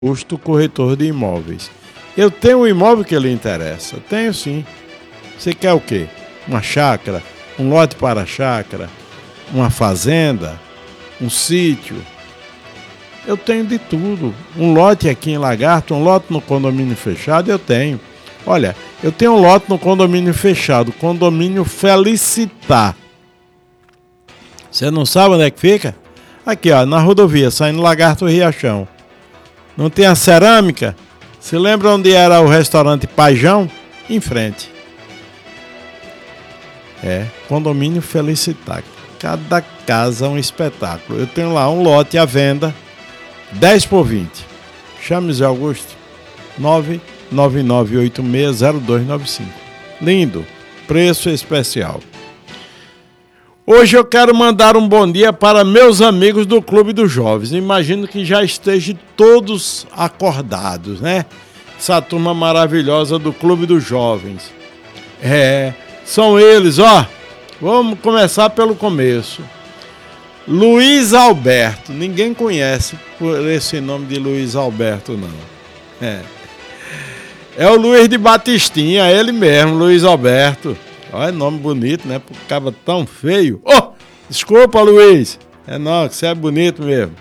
Augusto, corretor de imóveis. Eu tenho um imóvel que lhe interessa? Tenho sim. Você quer o quê? Uma chácara? Um lote para chácara? Uma fazenda? Um sítio? Eu tenho de tudo. Um lote aqui em Lagarto, um lote no condomínio fechado, eu tenho. Olha, eu tenho um lote no condomínio fechado, condomínio Felicitar. Você não sabe onde é que fica? Aqui, ó, na rodovia, saindo Lagarto Riachão. Não tem a cerâmica? Se lembra onde era o restaurante Pajão? Em frente. Condomínio Felicitar. Cada casa é um espetáculo. Eu tenho lá um lote à venda, 10 por 20. Chame Zé Augusto, 999860295. Lindo, preço especial. Hoje eu quero mandar um bom dia para meus amigos do Clube dos Jovens. Imagino que já estejam todos acordados, né? Essa turma maravilhosa do Clube dos Jovens. São eles, ó. Vamos começar pelo começo. Luiz Alberto. Ninguém conhece por esse nome de Luiz Alberto, não. É o Luiz de Batistinha, ele mesmo, Luiz Alberto. Olha, nome bonito, né? Por causa tão feio. Desculpa, Luiz. Não, você é bonito mesmo.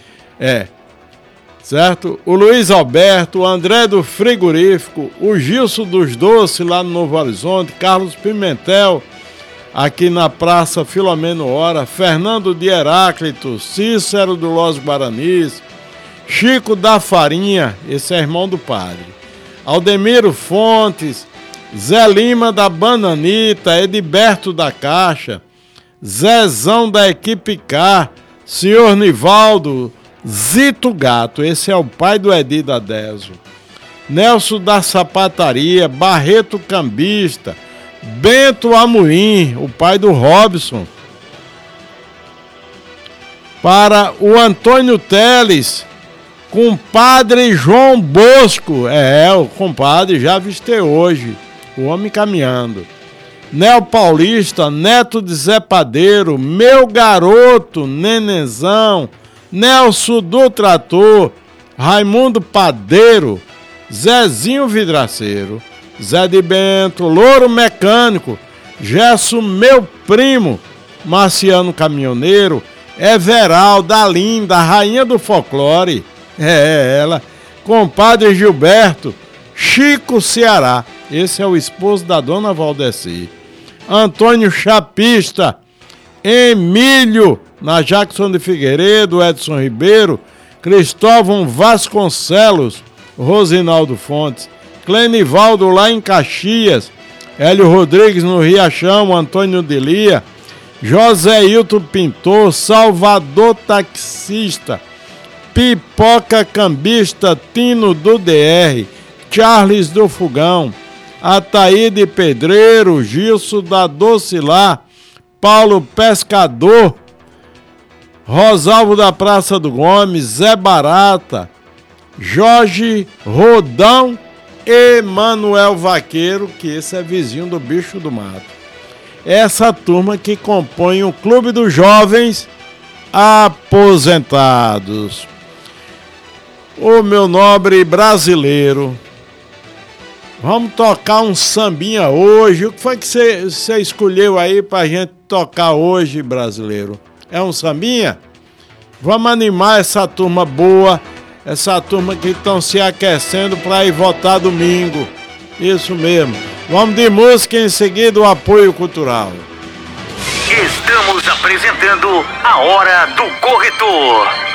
Certo? O Luiz Alberto, o André do Frigorífico, o Gilson dos Doces lá no Novo Horizonte, Carlos Pimentel, aqui na Praça Filomeno Hora, Fernando de Heráclito, Cícero do Los Guaranis, Chico da Farinha, esse é irmão do padre, Aldemiro Fontes, Zé Lima da Bananita, Edberto da Caixa, Zezão da Equipe K, Senhor Nivaldo, Zito Gato, esse é o pai do Edi da Deso, Nelson da Sapataria, Barreto Cambista, Bento Amorim, o pai do Robson, para o Antônio Teles, compadre João Bosco, o compadre já avistei hoje, o homem caminhando, Nel Paulista, neto de Zé Padeiro, meu garoto, Nenenzão, Nelson do Trator, Raimundo Padeiro, Zezinho Vidraceiro, Zé de Bento, Louro Mecânico, Gesso meu primo, Marciano Caminhoneiro, Everalda Linda, Rainha do Folclore, ela, compadre Gilberto, Chico Ceará, esse é o esposo da dona Valdeci, Antônio Chapista, Emílio, na Jackson de Figueiredo, Edson Ribeiro, Cristóvão Vasconcelos, Rosinaldo Fontes, Clenivaldo lá em Caxias, Hélio Rodrigues no Riachão, Antônio Delia, José Hilton Pintor, Salvador Taxista, Pipoca Cambista, Tino do DR, Charles do Fogão, Ataíde Pedreiro, Gilson da Docilá, Paulo Pescador, Rosalvo da Praça do Gomes, Zé Barata, Jorge Rodão e Manuel Vaqueiro, que esse é vizinho do Bicho do Mato. Essa turma que compõe o Clube dos Jovens Aposentados. Ô meu nobre brasileiro, vamos tocar um sambinha hoje. O que foi que você escolheu aí pra gente tocar hoje, brasileiro? É um sambinha? Vamos animar essa turma boa, essa turma que estão se aquecendo para ir votar domingo. Isso mesmo. Vamos de música, em seguida o apoio cultural. Estamos apresentando a Hora do Corretor.